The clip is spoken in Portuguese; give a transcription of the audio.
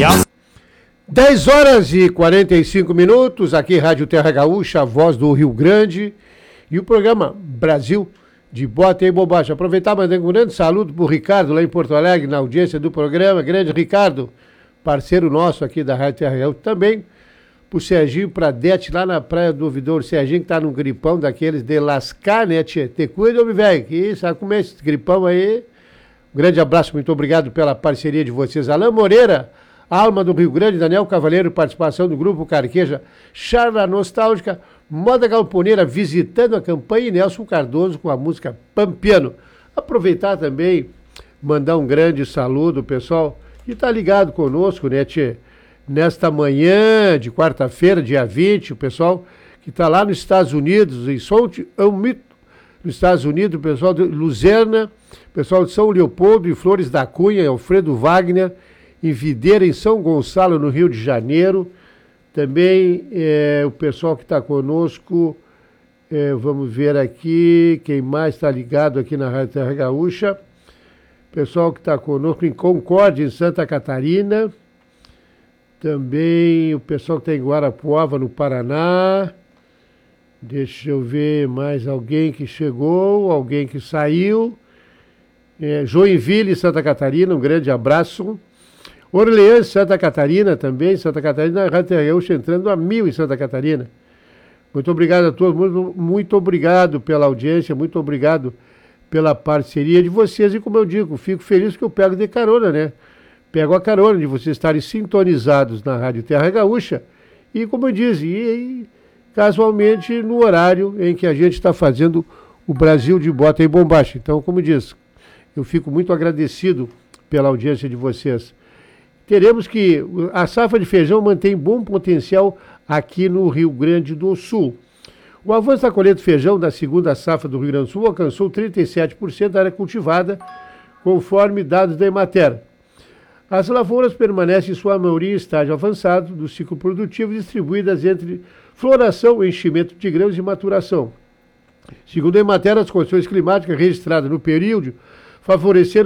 10 horas e 45 minutos, aqui Rádio Terra Gaúcha, a voz do Rio Grande, e o programa Brasil de Bota e Bobagem. Aproveitar e mandar um grande saludo para o Ricardo, lá em Porto Alegre, na audiência do programa. Grande Ricardo, parceiro nosso aqui da Rádio Terra Gaúcha. Também para o Serginho Pradete, lá na Praia do Ouvidor. O Serginho que está num gripão daqueles de lascar, né, tia? Te cuida, homem velho, que sabe como é esse gripão aí. Um grande abraço, muito obrigado pela parceria de vocês. Alain Moreira, Alma do Rio Grande, Daniel Cavaleiro, participação do Grupo Carqueja, Charla Nostálgica, Moda Galponeira, visitando a campanha, e Nelson Cardoso com a música Pampiano. Aproveitar também, mandar um grande saludo, pessoal, que está ligado conosco, né, tchê? Nesta manhã de quarta-feira, dia 20, o pessoal que está lá nos Estados Unidos, em nos Estados Unidos, o pessoal de Luzerna, o pessoal de São Leopoldo e Flores da Cunha, Alfredo Wagner, em Videira, em São Gonçalo, no Rio de Janeiro. Também o pessoal que está conosco, vamos ver aqui, quem mais está ligado aqui na Rádio Terra Gaúcha. Pessoal que está conosco em Concórdia, em Santa Catarina. Também o pessoal que está em Guarapuava, no Paraná. Deixa eu ver mais alguém que chegou, alguém que saiu. Joinville, Santa Catarina, um grande abraço. Orleans, Santa Catarina também, Santa Catarina, a Rádio Terra Gaúcha entrando a 1000 em Santa Catarina. Muito obrigado a todos, muito obrigado pela audiência, muito obrigado pela parceria de vocês. E como eu digo, fico feliz que eu pego de carona, né? Pego a carona de vocês estarem sintonizados na Rádio Terra Gaúcha e, como eu disse, e casualmente no horário em que a gente está fazendo o Brasil de Bota e Bombacha. Então, como diz, eu fico muito agradecido pela audiência de vocês. Teremos que a safra de feijão mantém bom potencial aqui no Rio Grande do Sul. O avanço da colheita de feijão da segunda safra do Rio Grande do Sul alcançou 37% da área cultivada, conforme dados da Emater. As lavouras permanecem em sua maioria em estágio avançado do ciclo produtivo, distribuídas entre floração, enchimento de grãos e maturação. Segundo a Emater, as condições climáticas registradas no período favoreceram